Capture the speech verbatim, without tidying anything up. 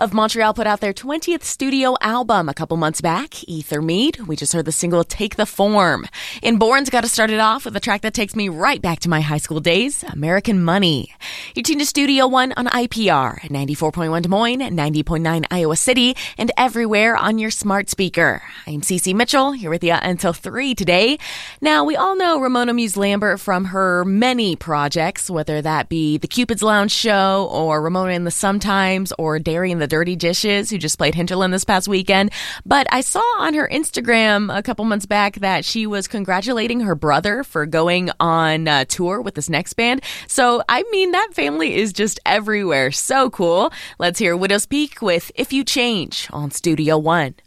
of Montreal put out their twentieth studio album a couple months back, Ether Mead. We just heard the single Take the Form. In Borns got to start it off with a track that takes me right back to my high school days, American Money. You're tuned to Studio One on I P R, ninety-four point one Des Moines, ninety point nine Iowa City, and everywhere on your smart speaker. I'm Cece Mitchell, here with you until three today. Now, we all know Ramona Muse-Lambert from her many projects, whether that be the Cupid's Lounge show or Ramona in the Sometimes or Dairy and the Dirty Dishes, who just played Hinterland this past weekend. But I saw on her Instagram a couple months back that she was congratulating her brother for going on uh, tour with this next band. So, I mean, that family is just everywhere. So cool. Let's hear Widow's Peak with If You Change on Studio One.